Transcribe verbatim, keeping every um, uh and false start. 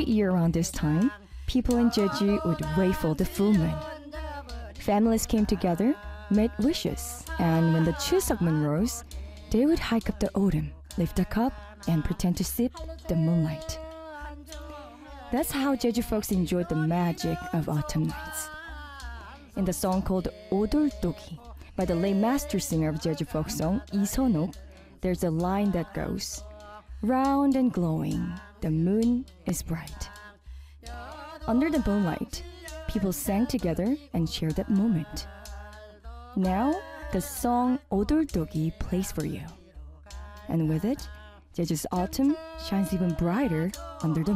year around this time, people in Jeju would wait for the full moon. Families came together, made wishes, and when the Chuseok moon rose, they would hike up the autumn, lift a cup, and pretend to sip the moonlight. That's how Jeju folks enjoyed the magic of autumn nights. In the song called Odoldogi by the late master singer of Jeju folk song Lee Seon-ok, there's a line that goes, "Round and glowing, the moon is bright." Under the moonlight, people sang together and shared that moment. Now, the song Odoldogi plays for you. And with it, Jeju's autumn shines even brighter under the